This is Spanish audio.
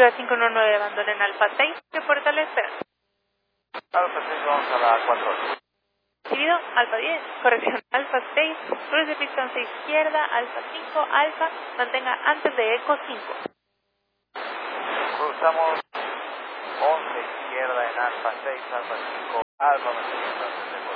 519 abandonen Alfa 6, ¿qué puerta le espera? Alfa 6, vamos a la 4. Recibido, Alfa 10, corrección, Alfa 6, cruce pistón 6 izquierda, Alfa 5, Alfa, mantenga antes de Eco 5. Cruzamos 11 izquierda en Alfa 6, Alfa 5, Alfa, manteniendo antes de Eco